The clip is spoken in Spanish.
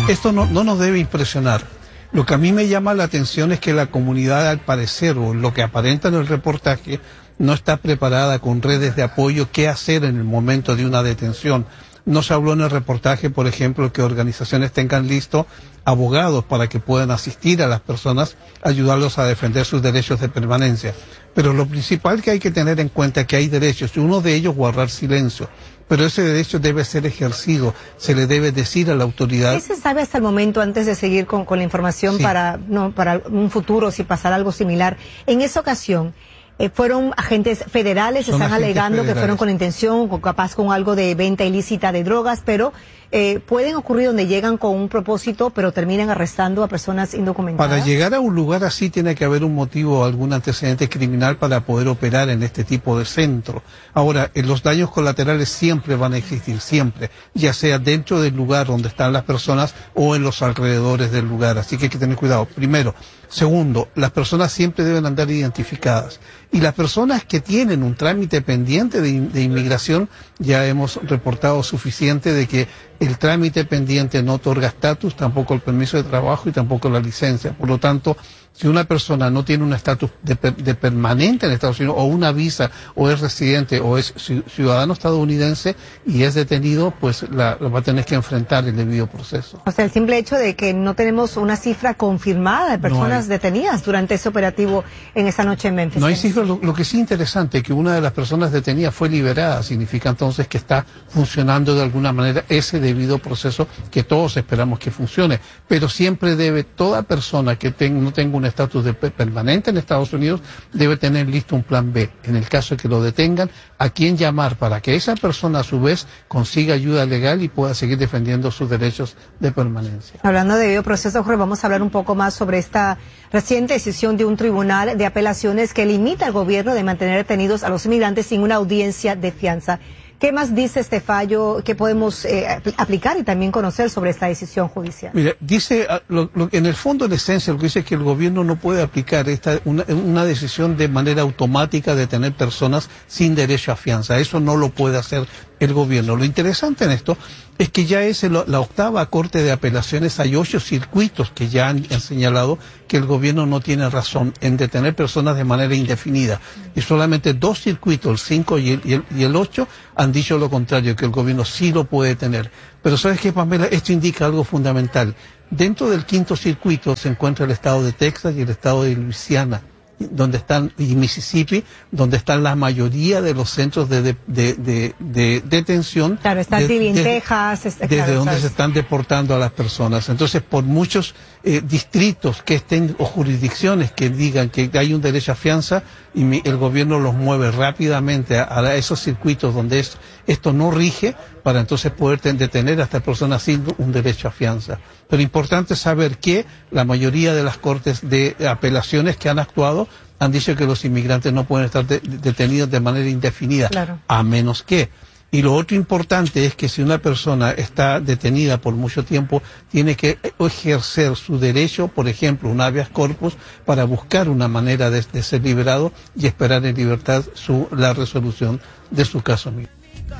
Esto no nos debe impresionar. Lo que a mí me llama la atención es que la comunidad, al parecer, o lo que aparenta en el reportaje, no está preparada con redes de apoyo qué hacer en el momento de una detención. No se habló en el reportaje, por ejemplo, que organizaciones tengan listos abogados para que puedan asistir a las personas, ayudarlos a defender sus derechos de permanencia. Pero lo principal que hay que tener en cuenta es que hay derechos, y uno de ellos guardar silencio. Pero ese derecho debe ser ejercido, se le debe decir a la autoridad. ¿Qué se sabe hasta el momento, antes de seguir con la información, sí, para un futuro, si pasara algo similar? En esa ocasión, fueron agentes federales, están alegando que fueron con intención, o capaz con algo de venta ilícita de drogas, pero pueden ocurrir donde llegan con un propósito, pero terminan arrestando a personas indocumentadas. Para llegar a un lugar así tiene que haber un motivo o algún antecedente criminal para poder operar en este tipo de centro. Ahora, los daños colaterales siempre van a existir, siempre, ya sea dentro del lugar donde están las personas o en los alrededores del lugar, así que hay que tener cuidado. Primero. Segundo, las personas siempre deben andar identificadas. Y las personas que tienen un trámite pendiente de inmigración, ya hemos reportado suficiente de que el trámite pendiente no otorga estatus, tampoco el permiso de trabajo y tampoco la licencia. Por lo tanto, si una persona no tiene un estatus de permanente en Estados Unidos, o una visa, o es residente, o es ciudadano estadounidense y es detenido, pues lo va a tener que enfrentar el debido proceso. O sea, el simple hecho de que no tenemos una cifra confirmada de personas detenidas durante ese operativo en esa noche en Memphis. No hay cifras. Lo que sí es interesante, que una de las personas detenidas fue liberada, significa entonces que está funcionando de alguna manera ese debido proceso que todos esperamos que funcione. Pero siempre debe, toda persona que no tenga un estatus permanente en Estados Unidos, debe tener listo un plan B. En el caso de que lo detengan, a quién llamar para que esa persona a su vez consiga ayuda legal y pueda seguir defendiendo sus derechos de permanencia. Hablando de debido proceso, Jorge, vamos a hablar un poco más sobre esta reciente decisión de un tribunal de apelaciones que limita al gobierno de mantener detenidos a los inmigrantes sin una audiencia de fianza. ¿Qué más dice este fallo que podemos aplicar y también conocer sobre esta decisión judicial? Mira, dice, en el fondo, en esencia, lo que dice es que el gobierno no puede aplicar una decisión de manera automática de tener personas sin derecho a fianza. Eso no lo puede hacer el gobierno. Lo interesante en esto es que ya es la octava Corte de Apelaciones. Hay 8 circuitos que ya han señalado que el gobierno no tiene razón en detener personas de manera indefinida. Y solamente 2 circuitos, el 5 y el 8, han dicho lo contrario, que el gobierno sí lo puede tener. Pero ¿sabes qué, Pamela? Esto indica algo fundamental. Dentro del 5º circuito se encuentra el estado de Texas y el estado de Luisiana, y Mississippi, donde están la mayoría de los centros de detención. Claro, está en Texas. Desde donde se están deportando a las personas. Entonces, por muchos distritos que estén, o jurisdicciones que digan que hay un derecho a fianza, y el gobierno los mueve rápidamente a esos circuitos donde esto no rige, para entonces poder detener a estas personas sin un derecho a fianza. Pero importante saber que la mayoría de las cortes de apelaciones que han actuado han dicho que los inmigrantes no pueden estar detenidos de manera indefinida, claro, a menos que. Y lo otro importante es que si una persona está detenida por mucho tiempo, tiene que ejercer su derecho, por ejemplo, un habeas corpus, para buscar una manera de ser liberado y esperar en libertad la resolución de su caso mismo.